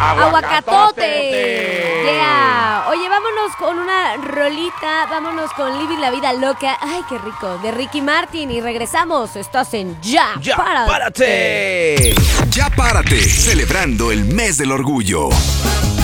¡Aguacatote! Yeah. Oye, vámonos con una rolita. Vámonos con Living la Vida Loca. Ay, qué rico. De Ricky Martin. Y regresamos. Estás en Ya Párate. Ya Párate. Celebrando el mes del orgullo.